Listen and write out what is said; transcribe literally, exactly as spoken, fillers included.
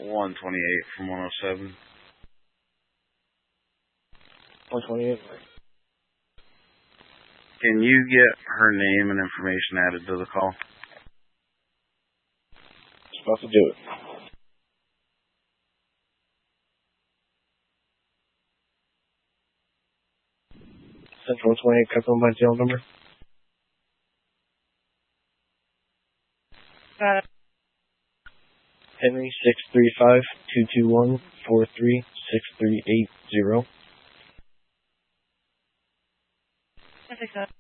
one twenty-eight from one oh seven. one twenty-eight. Can you get her name and information added to the call? Just about to do it. Central one twenty-eight, customer by jail number. Got it. Henry six three five two two one four three six three eight zero. I think so.